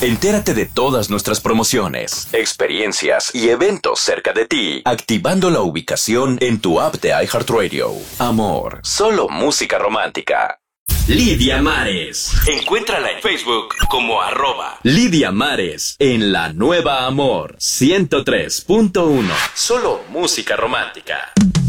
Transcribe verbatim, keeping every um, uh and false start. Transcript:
Entérate de todas nuestras promociones, experiencias y eventos cerca de ti, activando la ubicación en tu app de iHeartRadio. Amor, solo música romántica. Lidia Mares. Encuéntrala en Facebook como arroba Lidia Mares en la nueva Amor ciento tres punto uno. Solo música romántica.